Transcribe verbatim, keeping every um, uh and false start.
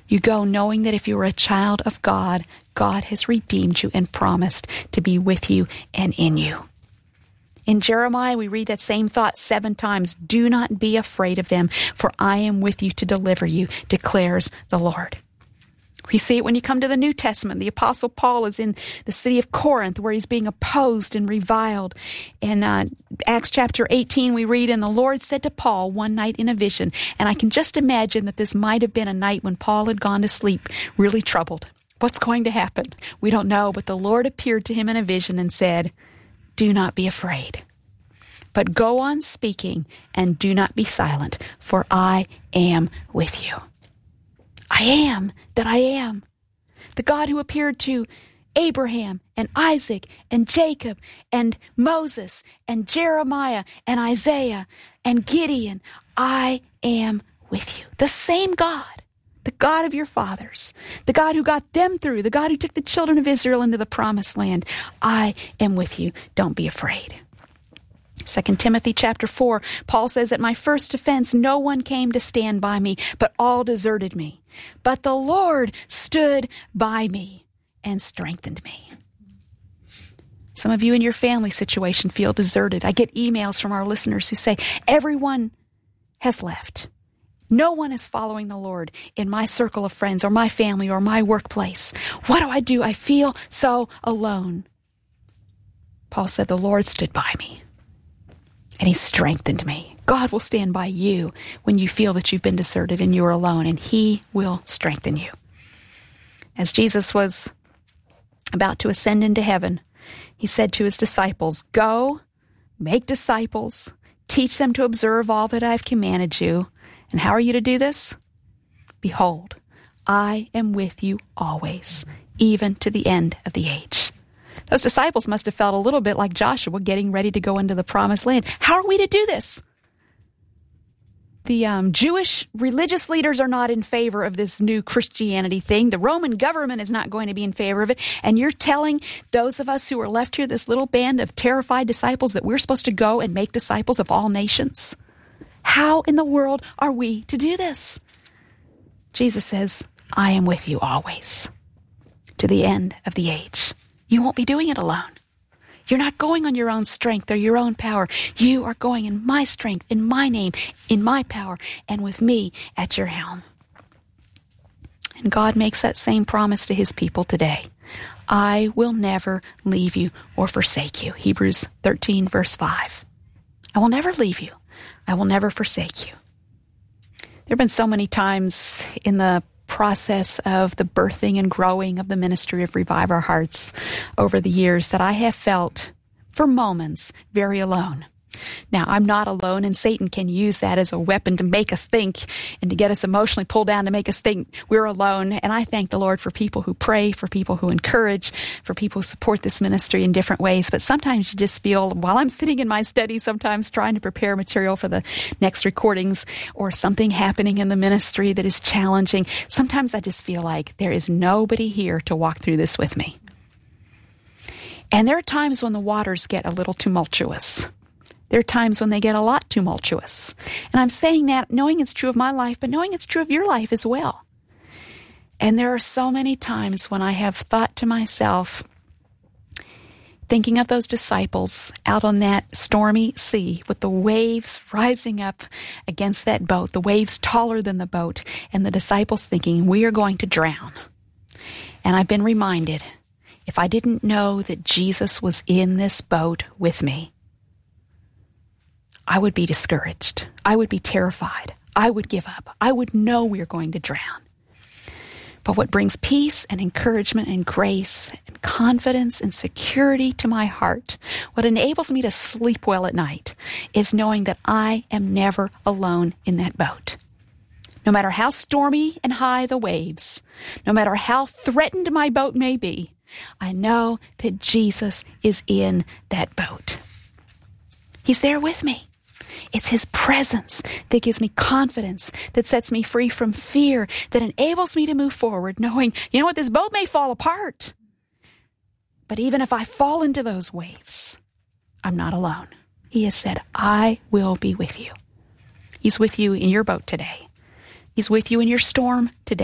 You go knowing that if you're a child of God, God has redeemed you and promised to be with you and in you. In Jeremiah, we read that same thought seven times. Do not be afraid of them, for I am with you to deliver you, declares the Lord. We see it when you come to the New Testament. The Apostle Paul is in the city of Corinth where he's being opposed and reviled. In uh, Acts chapter eighteen, we read, and the Lord said to Paul one night in a vision, and I can just imagine that this might have been a night when Paul had gone to sleep, really troubled. What's going to happen? We don't know, but the Lord appeared to him in a vision and said, do not be afraid, but go on speaking and do not be silent, for I am with you. I am that I am. The God who appeared to Abraham and Isaac and Jacob and Moses and Jeremiah and Isaiah and Gideon. I am with you. The same God, the God of your fathers, the God who got them through, the God who took the children of Israel into the promised land. I am with you. Don't be afraid. Second Timothy chapter four, Paul says, at my first offense, no one came to stand by me, but all deserted me. But the Lord stood by me and strengthened me. Some of you in your family situation feel deserted. I get emails from our listeners who say, everyone has left. No one is following the Lord in my circle of friends or my family or my workplace. What do I do? I feel so alone. Paul said, the Lord stood by me. And he strengthened me. God will stand by you when you feel that you've been deserted and you're alone, and he will strengthen you. As Jesus was about to ascend into heaven, he said to his disciples, go, make disciples, teach them to observe all that I've commanded you. And how are you to do this? Behold, I am with you always, even to the end of the age. Those disciples must have felt a little bit like Joshua getting ready to go into the promised land. How are we to do this? The um, Jewish religious leaders are not in favor of this new Christianity thing. The Roman government is not going to be in favor of it. And you're telling those of us who are left here, this little band of terrified disciples, that we're supposed to go and make disciples of all nations? How in the world are we to do this? Jesus says, I am with you always, to the end of the age. You won't be doing it alone. You're not going on your own strength or your own power. You are going in my strength, in my name, in my power, and with me at your helm. And God makes that same promise to his people today. I will never leave you or forsake you. Hebrews thirteen, verse five. I will never leave you. I will never forsake you. There have been so many times in the process of the birthing and growing of the ministry of Revive Our Hearts over the years that I have felt, for moments, very alone. Now, I'm not alone, and Satan can use that as a weapon to make us think and to get us emotionally pulled down to make us think we're alone. And I thank the Lord for people who pray, for people who encourage, for people who support this ministry in different ways. But sometimes you just feel, while I'm sitting in my study, sometimes trying to prepare material for the next recordings, or something happening in the ministry that is challenging, sometimes I just feel like there is nobody here to walk through this with me. And there are times when the waters get a little tumultuous. There are times when they get a lot tumultuous. And I'm saying that knowing it's true of my life, but knowing it's true of your life as well. And there are so many times when I have thought to myself, thinking of those disciples out on that stormy sea with the waves rising up against that boat, the waves taller than the boat, and the disciples thinking, we are going to drown. And I've been reminded, if I didn't know that Jesus was in this boat with me, I would be discouraged. I would be terrified. I would give up. I would know we are going to drown. But what brings peace and encouragement and grace and confidence and security to my heart, what enables me to sleep well at night, is knowing that I am never alone in that boat. No matter how stormy and high the waves, no matter how threatened my boat may be, I know that Jesus is in that boat. He's there with me. It's his presence that gives me confidence, that sets me free from fear, that enables me to move forward, knowing, you know what, this boat may fall apart. But even if I fall into those waves, I'm not alone. He has said, I will be with you. He's with you in your boat today. He's with you in your storm today.